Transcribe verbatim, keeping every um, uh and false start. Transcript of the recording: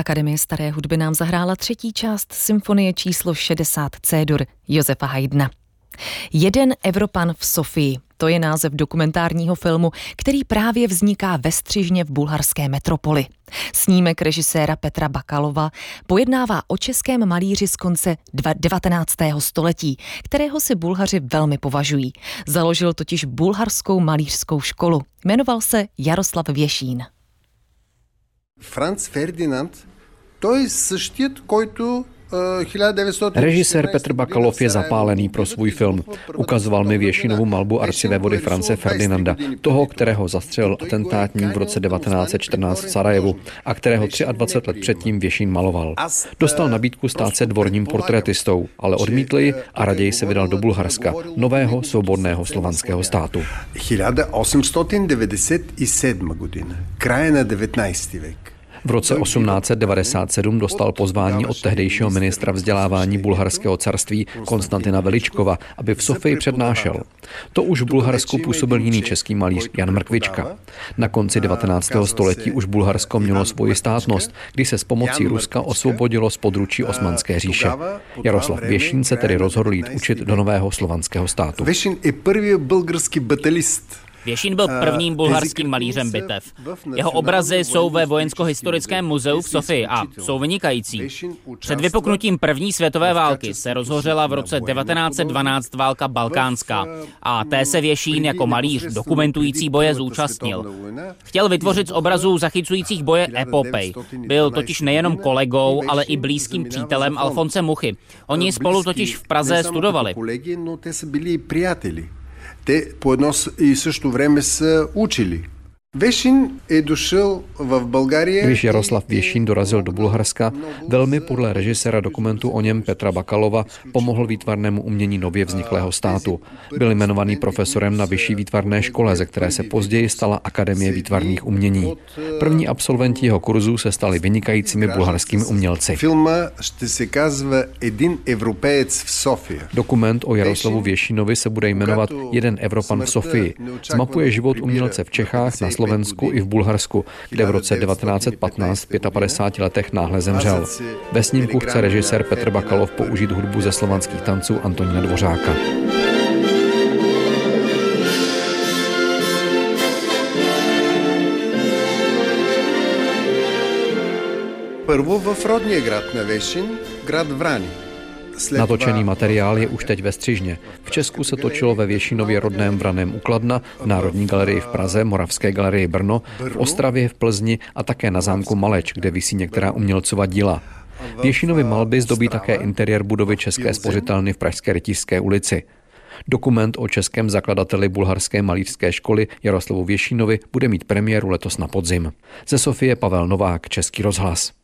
Akademie staré hudby nám zahrála třetí část symfonie číslo šedesát C-dur Josefa Haydna. Jeden Evropan v Sofii, to je název dokumentárního filmu, který právě vzniká ve Střižně v bulharské metropoli. Snímek režiséra Petra Bakalova pojednává o českém malíři z konce devatenáctého století, kterého si Bulhaři velmi považují. Založil totiž bulharskou malířskou školu. Jmenoval se Jaroslav Věšín. Franz Ferdinand, to je същият, който Režisér Petr Bakalov je zapálený pro svůj film. Ukazoval mi Věšinovu malbu arcivévody France Ferdinanda, toho, kterého zastřelil atentátník v roce devatenáct set čtrnáct v Sarajevu a kterého dvacet tři let předtím Věšín maloval. Dostal nabídku stát se dvorním portrétistou, ale odmítl ji a raději se vydal do Bulharska, nového svobodného slovanského státu. tisíc osm set devadesát sedm godina, kraje na devatenáctý věk. V roce osmnáct set devadesát sedm dostal pozvání od tehdejšího ministra vzdělávání bulharského carství Konstantina Veličkova, aby v Sofii přednášel. To už v Bulharsku působil jiný český malíř Jan Mrkvička. Na konci devatenáctého století už Bulharsko mělo svoji státnost, kdy se s pomocí Ruska osvobodilo z područí Osmanské říše. Jaroslav Věšín se tedy rozhodl jít učit do nového slovanského státu. Věšín je první bulgarský batalist. Věšín byl prvním bulharským malířem bitev. Jeho obrazy jsou ve Vojensko-historickém muzeu v Sofii a jsou vynikající. Před vypuknutím první světové války se rozhořela v roce devatenáct set dvanáct válka balkánská a té se Věšín jako malíř dokumentující boje zúčastnil. Chtěl vytvořit z obrazů zachycujících boje epopej. Byl totiž nejenom kolegou, ale i blízkým přítelem Alfonse Muchy. Oni spolu totiž v Praze studovali. Те по едно и също време са учили. Věšín je došel v Bulgarii. Když Jaroslav Věšín dorazil do Bulharska, velmi podle režiséra dokumentu o něm Petra Bakalova pomohl výtvarnému umění nově vzniklého státu. Byl jmenovaný profesorem na vyšší výtvarné škole, ze které se později stala Akademie výtvarných umění. První absolventi jeho kurzu se stali vynikajícími bulharskými umělci. Filma ще se казва Един европеец в София. Dokument o Jaroslavu Věšínovi se bude jmenovat Jeden Evropan v Sofii. Zmapuje život umělce v Čechách, na Slovensku i v Bulharsku, kde v roce devatenáct set patnáct v padesáti pěti letech náhle zemřel. Ve snímku chce režisér Petr Bakalov použít hudbu ze slovanských tanců Antonína Dvořáka. Prvo v rodný grad na Věšín, grad Vrani. Natočený materiál je už teď ve Střižně. V Česku se točilo ve Věšínově rodném Vraném u Kladna, v Národní galerii v Praze, Moravské galerii Brno, v Ostravě, v Plzni a také na zámku Maleč, kde visí některá umělcova díla. Věšínovy malby zdobí také interiér budovy České spořitelny v pražské Rytířské ulici. Dokument o českém zakladateli bulharské malířské školy Jaroslavu Věšínovi bude mít premiéru letos na podzim. Ze Sofie Pavel Novák, Český rozhlas.